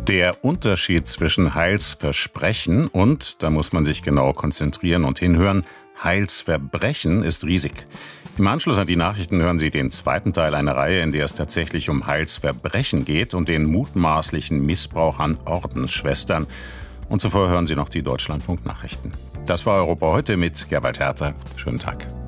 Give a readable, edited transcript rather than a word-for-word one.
Der Unterschied zwischen Heilsversprechen und, da muss man sich genau konzentrieren und hinhören, Heilsverbrechen ist riesig. Im Anschluss an die Nachrichten hören Sie den zweiten Teil einer Reihe, in der es tatsächlich um Heilsverbrechen geht und den mutmaßlichen Missbrauch an Ordensschwestern. Und zuvor hören Sie noch die Deutschlandfunk-Nachrichten. Das war Europa heute mit Gerwald Herter. Schönen Tag.